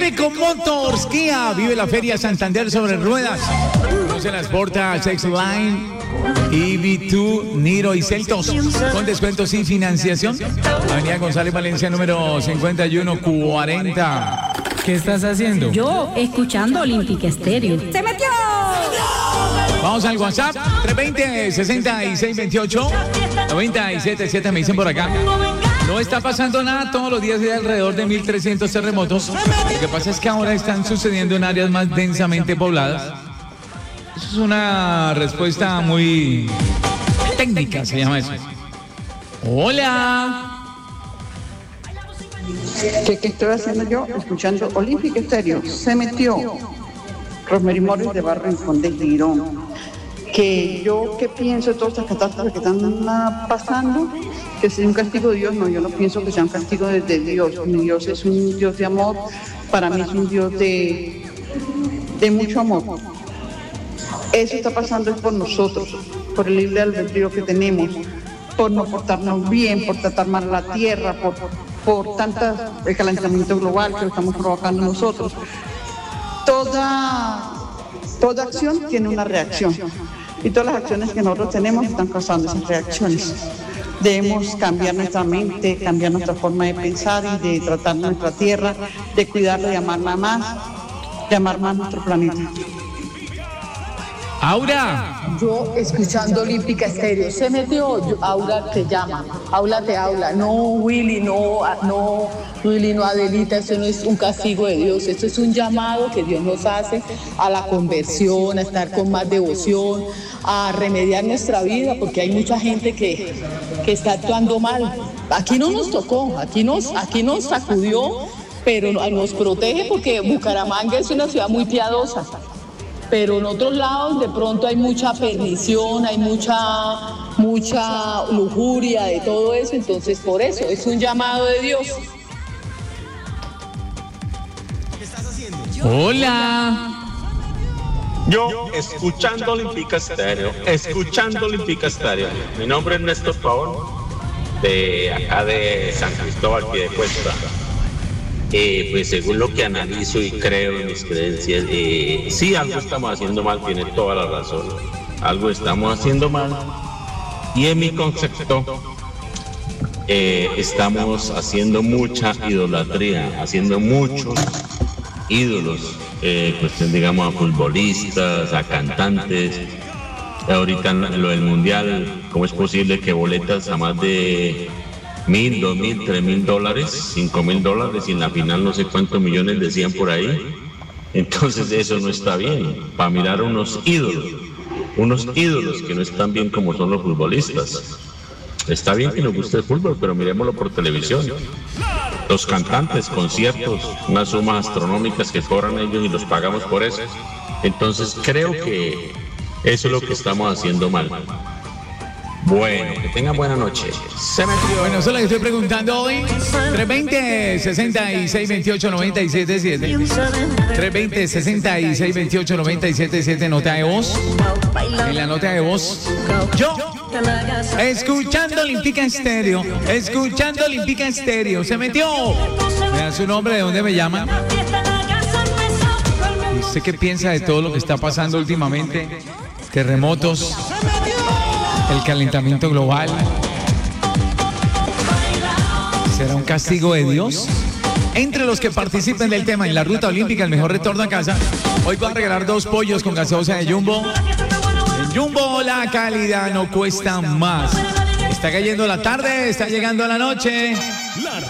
Rico Motors, Kia, vive la Feria Santander sobre ruedas. Conoce las Porta, X-Line, EV2, Niro y Celtos, con descuentos y financiación. Avenida González Valencia, número 5140. ¿Qué estás haciendo? Yo, escuchando Olímpica Estéreo. ¡Se metió! Vamos al WhatsApp, 320-6628-977, me dicen por acá. No está pasando nada, todos los días hay alrededor de 1.300 terremotos. Lo que pasa es que ahora están sucediendo en áreas más densamente pobladas. Eso es una respuesta muy técnica, se llama eso. Hola. ¿Qué estoy haciendo yo? Escuchando Olímpica Estéreo. Se metió Rosemary Morris de Barrio Rincón de Girón. ¿Qué pienso de todas estas catástrofes que están pasando? Que sea un castigo de Dios. No, yo no pienso que sea un castigo de Dios. Mi Dios es un Dios de amor. Para mí es un Dios de mucho amor. Eso está pasando es por nosotros, por el libre albedrío que tenemos, por no portarnos bien, por tratar mal la tierra, por el calentamiento global que lo estamos provocando nosotros. Toda acción tiene una reacción y todas las acciones que nosotros tenemos están causando esas reacciones. Debemos cambiar nuestra mente, cambiar nuestra forma de pensar y de tratar nuestra tierra, de cuidarla y amarla más, de amar más nuestro planeta. Aura. Yo escuchando Olímpica Estéreo. Se metió, Aura te llama, Aura te habla. No, Willy, no, Adelita, eso no es un castigo de Dios, esto es un llamado que Dios nos hace a la conversión, a estar con más devoción, a remediar nuestra vida, porque hay mucha gente que está actuando mal. Aquí no nos tocó, aquí nos sacudió, pero nos protege porque Bucaramanga es una ciudad muy piadosa. Pero en otros lados de pronto hay mucha perdición, hay mucha lujuria de todo eso, entonces por eso es un llamado de Dios. ¿Qué estás haciendo? Hola. Yo, escuchando Olímpica Estéreo. Mi nombre es Néstor Pavón, de acá de San Cristóbal, Piedecuesta. Pues según lo que analizo y creo en mis creencias, sí, algo estamos haciendo mal, tiene toda la razón. Algo estamos haciendo mal. Y en mi concepto, estamos haciendo mucha idolatría, haciendo muchos ídolos, cuestión, digamos, a futbolistas, a cantantes. Ahorita lo del mundial, ¿cómo es posible que boletas a más de $1,000, $2,000, $3,000, $5,000 y en la final no sé cuántos millones decían por ahí? Entonces eso no está bien. Para mirar unos ídolos que no están bien como son los futbolistas. Está bien que nos guste el fútbol, pero miremoslo por televisión. Los cantantes, conciertos, unas sumas astronómicas que cobran ellos y los pagamos por eso. Entonces creo que eso es lo que estamos haciendo mal. Bueno, que tengan buena noche. Se metió. Bueno, eso es lo que estoy preguntando hoy. 320-6628-977. 320-6628-977. Nota de voz. En la nota de voz, yo, escuchando Olímpica Estéreo. Se metió. Me da su nombre, ¿de dónde me llama? ¿Y usted qué piensa de todo lo que está pasando últimamente? Terremotos, el calentamiento global. ¿Será un castigo de Dios? Entre los que participen del tema en la ruta olímpica, el mejor retorno a casa, hoy voy a regalar 2 pollos con gaseosa de Jumbo. En Jumbo la calidad no cuesta más. Está cayendo la tarde, está llegando la noche.